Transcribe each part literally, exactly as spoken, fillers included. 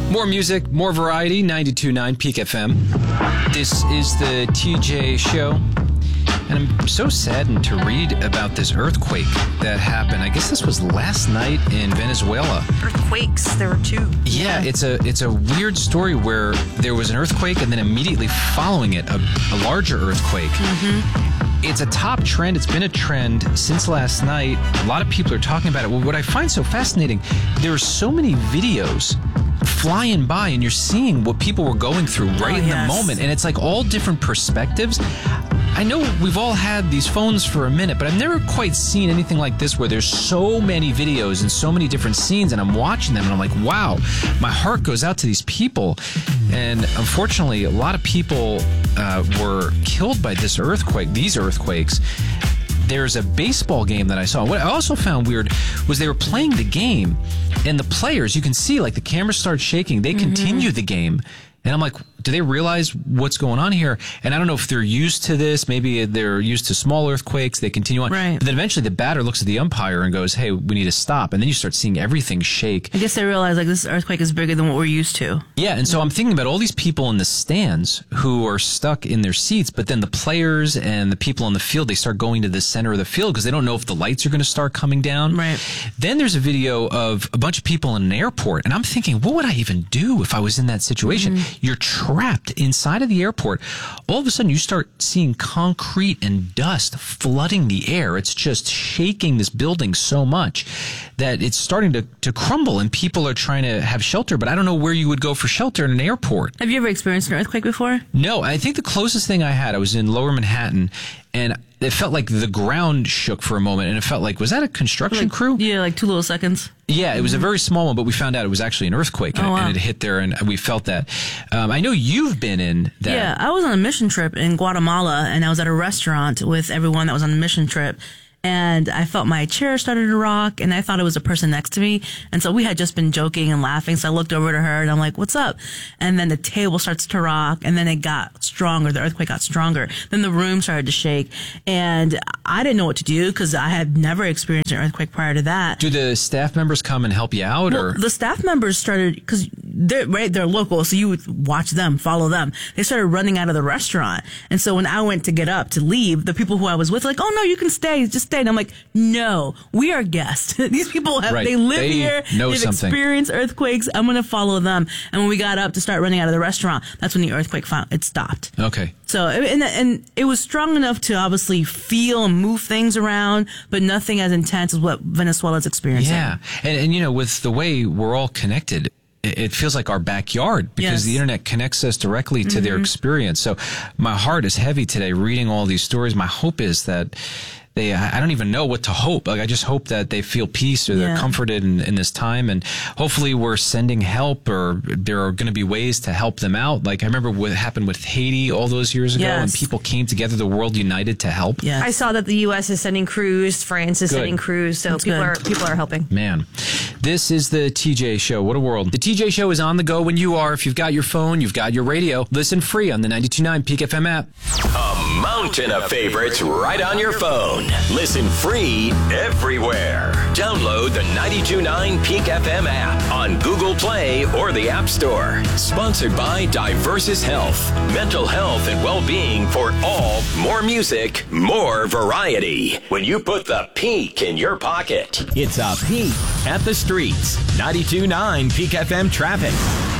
More music, more variety, ninety-two point nine Peak F M. This is the T J Show. And I'm so saddened to read about this earthquake that happened. I guess this was last night in Venezuela. Earthquakes, there were two. Yeah, it's a it's a weird story where there was an earthquake and then immediately following it, a, a larger earthquake. Mm-hmm. It's a top trend. It's been a trend since last night. A lot of people are talking about it. Well, what I find so fascinating, there are so many videos flying by and you're seeing what people were going through right oh, in yes. the moment. And it's like all different perspectives. I know we've all had these phones for a minute, but I've never quite seen anything like this where there's so many videos and so many different scenes, and I'm watching them and I'm like, wow, my heart goes out to these people. And unfortunately, a lot of people uh, were killed by this earthquake, these earthquakes. There's a baseball game that I saw. What I also found weird was they were playing the game, and the players, you can see, like, the camera starts shaking. They mm-hmm. continue the game. And I'm like, do they realize what's going on here? And I don't know if they're used to this. Maybe they're used to small earthquakes. They continue on. Right. But then eventually the batter looks at the umpire and goes, hey, we need to stop. And then you start seeing everything shake. I guess they realize, like, this earthquake is bigger than what we're used to. Yeah, and so I'm thinking about all these people in the stands who are stuck in their seats, but then the players and the people on the field, they start going to the center of the field because they don't know if the lights are going to start coming down. Right. Then there's a video of a bunch of people in an airport, and I'm thinking, what would I even do if I was in that situation? Mm-hmm. You're trapped inside of the airport. All of a sudden, you start seeing concrete and dust flooding the air. It's just shaking this building so much that it's starting to, to crumble, and people are trying to have shelter, but I don't know where you would go for shelter in an airport. Have you ever experienced an earthquake before? No, I think the closest thing I had, I was in Lower Manhattan, and it felt like the ground shook for a moment, and it felt like, was that a construction like, crew? Yeah, like two little seconds. Yeah, it was a very small one, but we found out it was actually an earthquake, and, oh, wow. and it hit there, and we felt that. Um, I know you've been in that. Yeah, I was on a mission trip in Guatemala, and I was at a restaurant with everyone that was on a mission trip. And I felt my chair started to rock, and I thought it was a person next to me. And so we had just been joking and laughing. So I looked over to her, and I'm like, what's up? And then the table starts to rock, and then it got stronger. The earthquake got stronger. Then the room started to shake. And I didn't know what to do because I had never experienced an earthquake prior to that. Do the staff members come and help you out? Well, or the staff members started, because they're, right, they're local, so you would watch them, follow them. They started running out of the restaurant. And so when I went to get up to leave, the people who I was with were like, oh, no, you can stay. Just stay. And I'm like, no, we are guests. These people, have, right. they live they here. Know They've something. experienced earthquakes. I'm going to follow them. And when we got up to start running out of the restaurant, that's when the earthquake found, it stopped. Okay. So, and, and it was strong enough to obviously feel and move things around, but nothing as intense as what Venezuela's experiencing. Yeah. And, and you know, with the way we're all connected, it feels like our backyard because yes. the internet connects us directly to mm-hmm. their experience. So my heart is heavy today reading all these stories. My hope is that they, I don't even know what to hope. Like, I just hope that they feel peace or they're yeah. comforted in, in this time. And hopefully we're sending help, or there are going to be ways to help them out. Like, I remember what happened with Haiti all those years ago, yes. and people came together, the world united to help. Yes. I saw that the U S is sending crews, France is Good. sending crews, so That's people good. are people are helping. Man, this is the T J Show. What a world. The T J Show is on the go when you are. If you've got your phone, you've got your radio. Listen free on the ninety-two point nine Peak F M app. A mountain of favorites right on your phone. Listen free everywhere. Download the ninety-two point nine Peak F M app on Google Play or the App Store. Sponsored by Diversus Health. Mental health and well-being for all. More music, more variety. When you put the Peak in your pocket, it's a Peak at the streets. ninety-two point nine Peak F M traffic.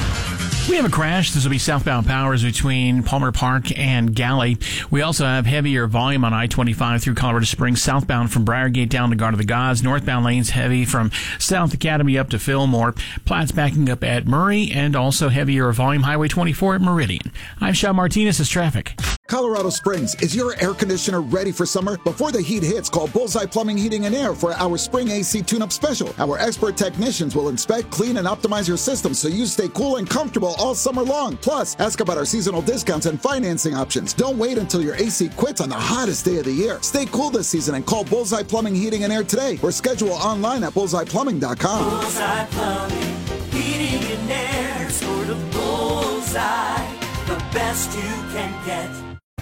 We have a crash. This will be southbound powers between Palmer Park and Galley. We also have heavier volume on I twenty-five through Colorado Springs, southbound from Briargate down to Garden of the Gods. Northbound lanes heavy from South Academy up to Fillmore. Platt's backing up at Murray, and also heavier volume Highway twenty-four at Meridian. I'm Sean Martinez. This is traffic. Colorado Springs, is your air conditioner ready for summer? Before the heat hits, call Bullseye Plumbing, Heating, and Air for our spring A C tune-up special. Our expert technicians will inspect, clean, and optimize your system so you stay cool and comfortable all summer long. Plus, ask about our seasonal discounts and financing options. Don't wait until your A C quits on the hottest day of the year. Stay cool this season and call Bullseye Plumbing, Heating, and Air today, or schedule online at bullseye plumbing dot com. Bullseye Plumbing, Heating, and Air, sort of bullseye, the best you can get.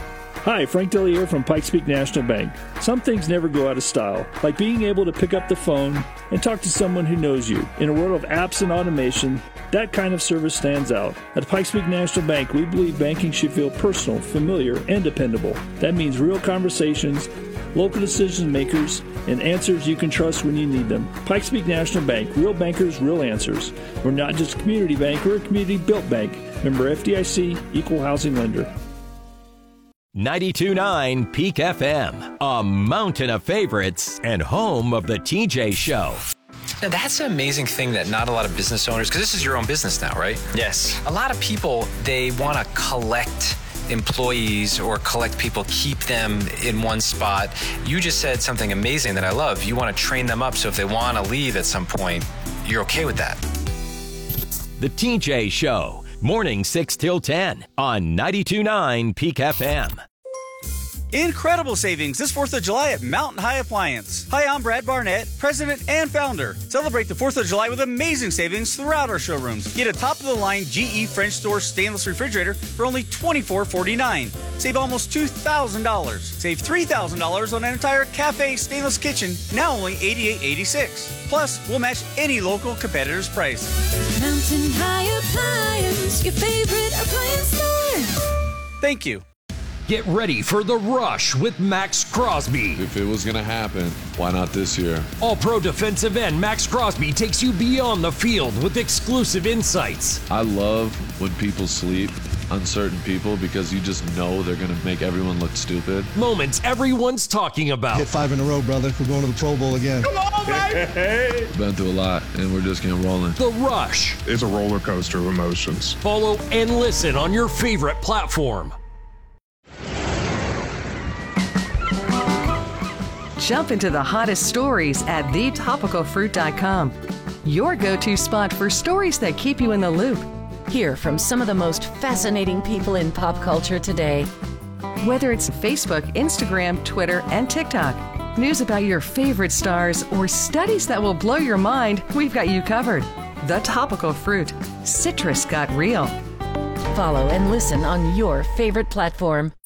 Hi, Frank Dellier from Pikes Peak National Bank. Some things never go out of style, like being able to pick up the phone and talk to someone who knows you. In a world of apps and automation, that kind of service stands out. At Pikes Peak National Bank, we believe banking should feel personal, familiar, and dependable. That means real conversations, local decision makers, and answers you can trust when you need them. Pikes Peak National Bank, real bankers, real answers. We're not just a community bank, we're a community-built bank. Member F D I C, Equal Housing Lender. ninety-two point nine Peak F M, a mountain of favorites and home of the T J Show. Now, that's an amazing thing that not a lot of business owners, because this is your own business now, right? Yes. A lot of people, they want to collect employees or collect people, keep them in one spot. You just said something amazing that I love. You want to train them up so if they want to leave at some point, you're okay with that. The T J Show, morning six till ten on ninety-two point nine Peak F M. Incredible savings this fourth of July at Mountain High Appliance. Hi, I'm Brad Barnett, president and founder. Celebrate the fourth of July with amazing savings throughout our showrooms. Get a top-of-the-line G E French Door stainless refrigerator for only twenty-four forty-nine. Save almost two thousand dollars. Save three thousand dollars on an entire cafe stainless kitchen, now only eighty-eight eighty-six. Plus, we'll match any local competitor's price. Mountain High Appliance, your favorite appliance store. Thank you. Get ready for the rush with Max Crosby. If it was going to happen, why not this year? All-pro defensive end Max Crosby takes you beyond the field with exclusive insights. I love when people sleep, uncertain people, because you just know they're going to make everyone look stupid. Moments everyone's talking about. Hit five in a row, brother. We're going to the Pro Bowl again. Come on, baby! Been through a lot, and we're just getting rolling. The Rush. It's a roller coaster of emotions. Follow and listen on your favorite platform. Jump into the hottest stories at the topical fruit dot com. Your go-to spot for stories that keep you in the loop. Hear from some of the most fascinating people in pop culture today. Whether it's Facebook, Instagram, Twitter, and TikTok, news about your favorite stars, or studies that will blow your mind, we've got you covered. The Topical Fruit. Citrus got real. Follow and listen on your favorite platform.